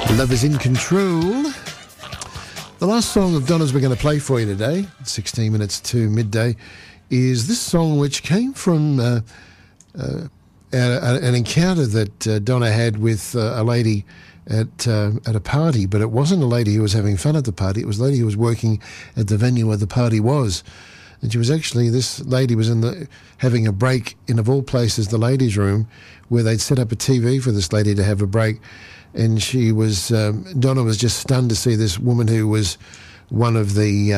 Love is in control. The last song of Donna's we're going to play for you today, 16 minutes to midday, is this song which came from an encounter that Donna had with a lady at a party, but it wasn't a lady who was having fun at the party. It was a lady who was working at the venue where the party was. And she was actually, this lady was having a break in, of all places, the ladies' room, where they'd set up a TV for this lady to have a break. And she was, Donna was just stunned to see this woman who was one of the,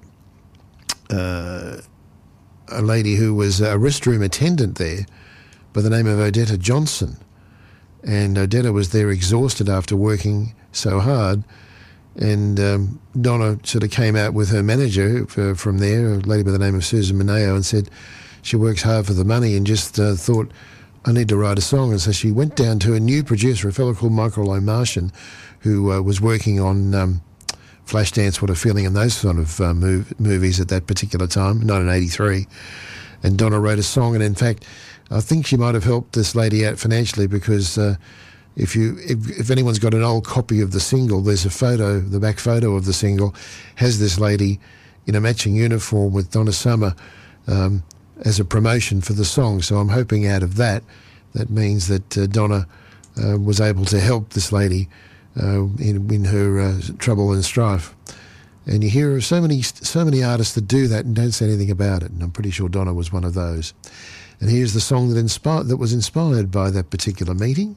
a lady who was a restroom attendant there by the name of Odetta Johnson. And Odetta was there exhausted after working so hard. And Donna sort of came out with her manager from there, a lady by the name of Susan Mineo, and said she works hard for the money, and just thought, I need to write a song. And so she went down to a new producer, a fellow called Michael O'Martian, who was working on Flashdance, What a Feeling, and those sort of movies at that particular time, 1983. And Donna wrote a song, and in fact, I think she might have helped this lady out financially, because if anyone's got an old copy of the single, there's a photo, the back photo of the single has this lady in a matching uniform with Donna Summer as a promotion for the song. So I'm hoping out of that means that Donna was able to help this lady in her trouble and strife. And you hear so many artists that do that and don't say anything about it, and I'm pretty sure Donna was one of those. And here's the song that was inspired by that particular meeting.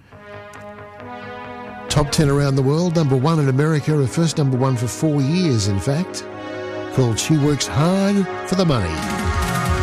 Top 10 around the world, number 1 in America, her first number 1 for 4 years, in fact, called She Works Hard for the Money.